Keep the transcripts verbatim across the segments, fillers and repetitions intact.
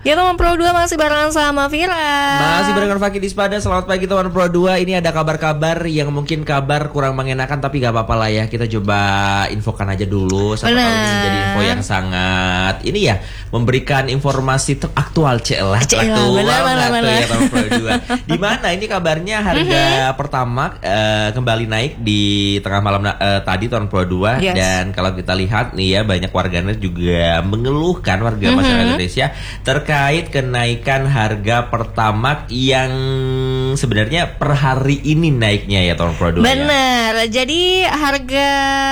Ya teman Pro dua masih barengan sama Vira. Masih barengan Fakih Dispada. Selamat pagi teman Pro dua. Ini ada kabar-kabar yang mungkin kabar kurang mengenakan, tapi gak apa-apa lah ya. Kita coba infokan aja dulu. Siapa tahu ini menjadi info yang sangat ini ya, memberikan informasi teraktual celah. Aktual ya teman Pro dua. Di mana ini kabarnya harga Pertamax uh, kembali naik di tengah malam uh, tadi teman Pro dua. Yes. Dan kalau kita lihat nih ya, banyak warganet juga mengeluhkan, warga masyarakat Indonesia terkait terkait kenaikan harga Pertamax yang sebenarnya per hari ini naiknya ya tahun Pro dua. Benar. Ya? Jadi harga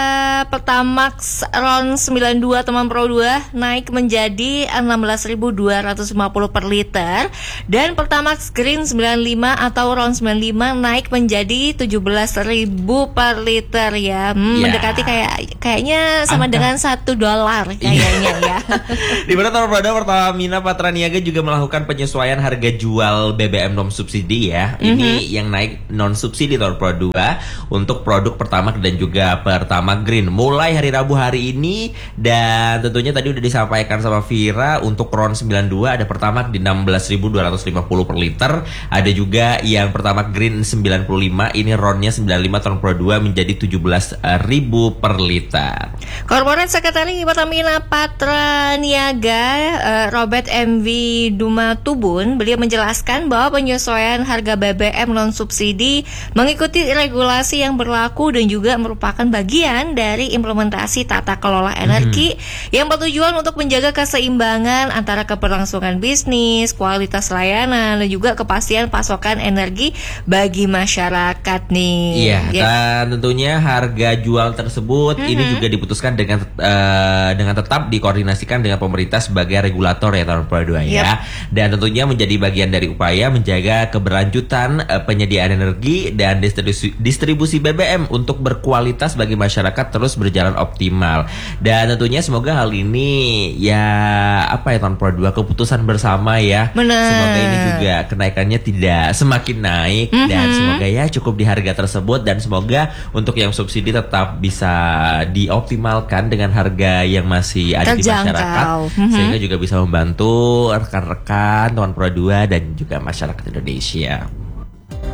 Pertamax RON sembilan puluh dua teman Pro dua naik menjadi enam belas ribu dua ratus lima puluh per liter, dan Pertamax Green sembilan puluh lima atau RON sembilan puluh lima naik menjadi tujuh belas ribu per liter ya. Hmm, ya. Mendekati kayak kayaknya sama Angka. Dengan satu dolar kayaknya ya. Di mana tahun Pro dua Pertamina Patraniaga juga melakukan penyesuaian harga jual B B M non subsidi ya. Mm-hmm. Ini yang naik non subsidi tahun Pro dua untuk produk Pertamax dan juga Pertamax Green mulai hari Rabu hari ini. Dan tentunya tadi udah disampaikan sama Vira, untuk RON sembilan puluh dua ada Pertamax di enam belas ribu dua ratus lima puluh per liter. Ada juga yang Pertamax Green sembilan puluh lima, ini RON-nya sembilan puluh lima tahun Pro dua menjadi tujuh belas ribu per liter. Korporat Sekretari Pertamina Patraniaga uh, Robert M V Dumatubun, beliau menjelaskan bahwa penyesuaian harga B B M non subsidi mengikuti regulasi yang berlaku dan juga merupakan bagian dari implementasi tata kelola energi hmm. yang bertujuan untuk menjaga keseimbangan antara keberlangsungan bisnis, kualitas layanan, dan juga kepastian pasokan energi bagi masyarakat nih. Iya, ya. Dan tentunya harga jual tersebut hmm. ini juga diputuskan dengan uh, dengan tetap dikoordinasikan dengan pemerintah sebagai regulator ya tahun Pro dua ya. Yep. Dan tentunya menjadi bagian dari upaya menjaga keberlanjutan uh, penyediaan energi dan distribusi, distribusi B B M untuk berkualitas bagi masyarakat terus berjalan optimal. Dan tentunya semoga hal ini ya apa ya tahun Pro dua keputusan bersama ya. Bener. Semoga ini juga kenaikannya tidak semakin naik mm-hmm. dan semoga ya cukup di harga tersebut, dan semoga untuk yang subsidi tetap bisa dioptimalkan dengan harga yang masih ada terjangkau di masyarakat mm-hmm. sehingga juga bisa membantu rekan-rekan teman Pro dua dan juga masyarakat Indonesia.